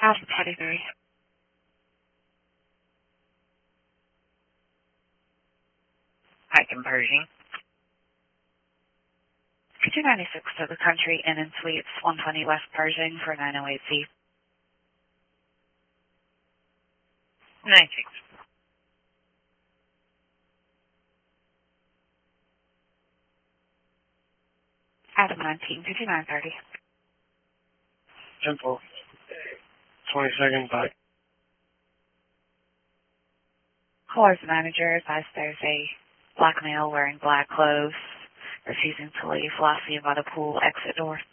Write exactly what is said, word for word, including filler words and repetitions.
Alpha twenty-three. Hi, conversion. two ninety-six to the Country Inn and Suites, one twenty West Pershing for nine oh eight C. nine six. Adam nineteen, fifty-nine thirty. Temple. twenty-second by. Callers manager advised Thursday. Black male wearing black clothes, refusing to leave. Velocity by the pool exit door.